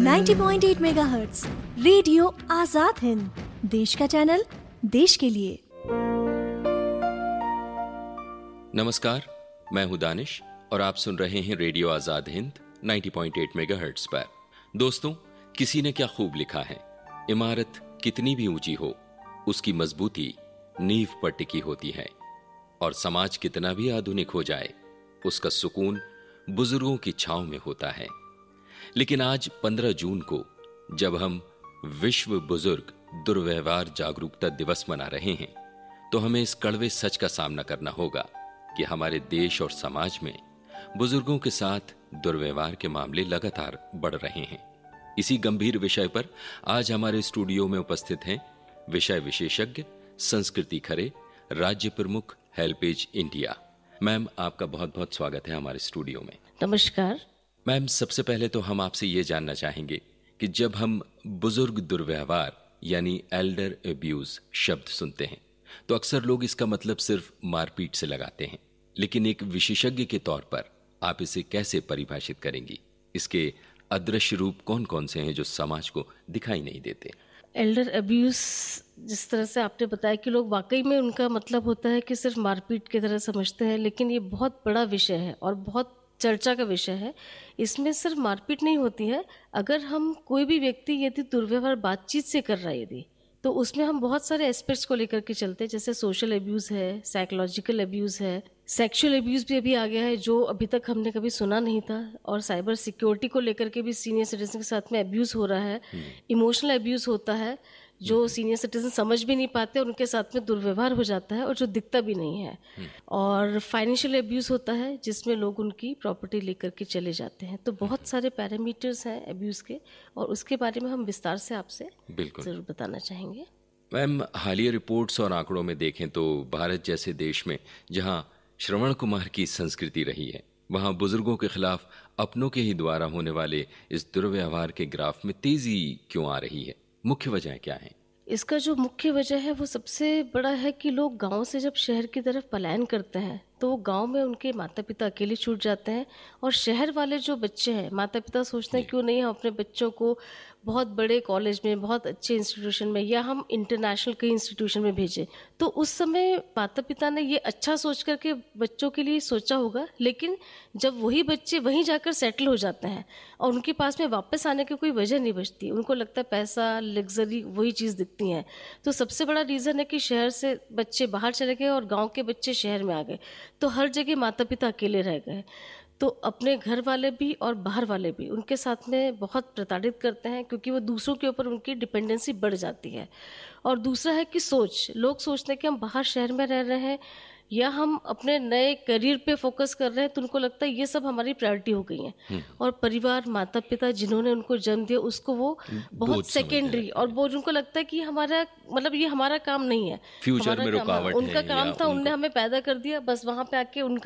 90.8 megahertz radio Azad Hind, देश का channel, देश के लिए। नमस्कार, मैं हूं दानिश और आप सुन रहे हैं रेडियो आजाद हिंद 90.8 मेगाहर्ट्ज पर। दोस्तों, किसी ने क्या खूब लिखा है, इमारत कितनी भी ऊंची हो, उसकी मजबूती नींव पर टिकी होती है, और समाज कितना भी आधुनिक हो जाए, उसका सुकून बुजुर्गों की छांव में होता है। लेकिन आज 15 जून को जब हम विश्व बुजुर्ग दुर्व्यवहार जागरूकता दिवस मना रहे हैं, तो हमें इस कड़वे सच का सामना करना होगा कि हमारे देश और समाज में बुजुर्गों के साथ दुर्व्यवहार के मामले लगातार बढ़ रहे हैं। इसी गंभीर विषय पर आज हमारे स्टूडियो में उपस्थित हैं विषय विशेषज्ञ संस्कृति खरे, राज्य प्रमुख हेल्पेज इंडिया। मैम, आपका बहुत बहुत स्वागत है हमारे स्टूडियो में। नमस्कार मैम, सबसे पहले तो हम आपसे ये जानना चाहेंगे कि जब हम बुजुर्ग दुर्व्यवहार यानी एल्डर अब्यूज शब्द सुनते हैं तो अक्सर लोग इसका मतलब सिर्फ मारपीट से लगाते हैं, लेकिन एक विशेषज्ञ के तौर पर आप इसे कैसे परिभाषित करेंगी? इसके अदृश्य रूप कौन कौन से हैं जो समाज को दिखाई नहीं देते? एल्डर अब्यूज, जिस तरह से आपने बताया कि लोग वाकई में उनका मतलब होता है कि सिर्फ मारपीट की तरह समझते हैं, लेकिन ये बहुत बड़ा विषय है और बहुत चर्चा का विषय है। इसमें सिर्फ मारपीट नहीं होती है। अगर हम कोई भी व्यक्ति यदि दुर्व्यवहार बातचीत से कर रहा है यदि, तो उसमें हम बहुत सारे एस्पेक्ट्स को लेकर के चलते हैं, जैसे सोशल अब्यूज़ है, साइकोलॉजिकल अब्यूज़ है, सेक्सुअल अब्यूज़ भी अभी आ गया है जो अभी तक हमने कभी सुना नहीं था, और साइबर सिक्योरिटी को लेकर के भी सीनियर सिटीजन के साथ में अब्यूज़ हो रहा है। इमोशनल अब्यूज़ होता है, जो सीनियर सिटीजन समझ भी नहीं पाते और उनके साथ में दुर्व्यवहार हो जाता है और जो दिखता भी नहीं है। और फाइनेंशियल अब्यूज़ होता है जिसमें लोग उनकी प्रॉपर्टी लेकर के चले जाते हैं। तो बहुत सारे पैरामीटर्स हैं अब्यूज़ के, और उसके बारे में हम विस्तार से आपसे ज़रूर बताना चाहेंगे। मैम, हालिया रिपोर्ट्स और आंकड़ों में देखें तो भारत जैसे देश में जहां श्रवण कुमार की संस्कृति रही है, वहां बुजुर्गों के खिलाफ अपनों के ही द्वारा होने वाले इस दुर्व्यवहार के ग्राफ में तेजी क्यों आ रही है? मुख्य वजह क्या है? इसका जो मुख्य वजह है वो सबसे बड़ा है कि लोग गांव से जब शहर की तरफ पलायन करते हैं तो गांव में उनके माता पिता अकेले छूट जाते हैं, और शहर वाले जो बच्चे हैं, माता पिता सोचते हैं क्यों नहीं हम अपने बच्चों को बहुत बड़े कॉलेज में, बहुत अच्छे इंस्टीट्यूशन में, या हम इंटरनेशनल कई इंस्टीट्यूशन में भेजें। तो उस समय माता पिता ने ये अच्छा सोच करके बच्चों के लिए सोचा होगा, लेकिन जब वही बच्चे वहीं जाकर सेटल हो जाते हैं और उनके पास में वापस आने की कोई वजह नहीं बचती, उनको लगता है पैसा, लग्जरी वही चीज़ दिखती हैं। तो सबसे बड़ा रीज़न है कि शहर से बच्चे बाहर चले गए और गाँव के बच्चे शहर में आ गए, तो हर जगह माता पिता अकेले रह गए। तो अपने घर वाले भी और बाहर वाले भी उनके साथ में बहुत प्रताड़ित करते हैं, क्योंकि वो दूसरों के ऊपर उनकी डिपेंडेंसी बढ़ जाती है। और दूसरा है कि लोग सोचते हैं कि हम बाहर शहर में रह रहे हैं या हम अपने नए करियर पे फोकस कर रहे हैं, तो उनको लगता है ये सब हमारी प्रायोरिटी हो गई है, और परिवार, माता पिता जिन्होंने उनको जन्म दिया उसको वो बहुत सेकेंडरी, और वो उनको लगता है कि हमारा मतलब ये हमारा काम नहीं है, फ्यूचर में रुकावट है, उनका काम था, उनने हमें पैदा कर दिया, बस वहाँ पे आके उनका